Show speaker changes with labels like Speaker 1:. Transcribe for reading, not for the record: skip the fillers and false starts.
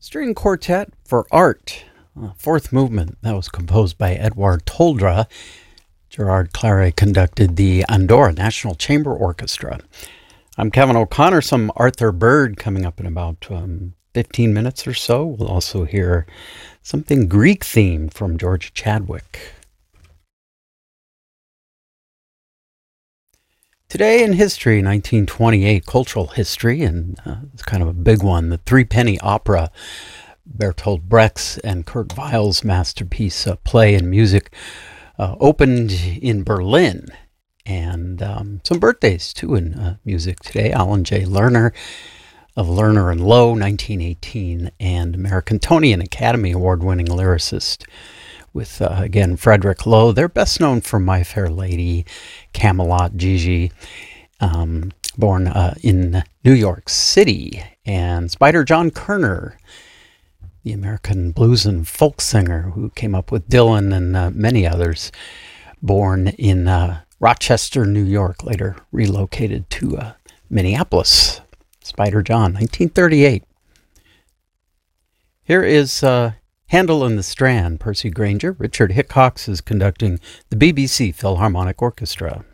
Speaker 1: String Quartet for Art, fourth movement. That was composed by Edouard Toldra. Gerard Claret conducted the Andorra National Chamber Orchestra. I'm Kevin O'Connor. Some Arthur Byrd coming up in about 15 minutes or so. We'll also hear something Greek-themed from George Chadwick. Today in history, 1928, cultural history, and it's kind of a big one. The Threepenny Opera, Bertolt Brecht's and Kurt Weill's masterpiece, play and music, opened in Berlin. And some birthdays, too, in music today. Alan J. Lerner of Lerner and Lowe, 1918, and American Tony and Academy Award-winning lyricist with, again, Frederick Lowe. They're best known for My Fair Lady, Camelot, Gigi, born in New York City, and Spider John Kerner, the American blues and folk singer who came up with Dylan and many others, born in Rochester, New York, later relocated to Minneapolis. Spider John, 1938. Here is Handel and the Strand, Percy Grainger. Richard Hickox is conducting the BBC Philharmonic Orchestra.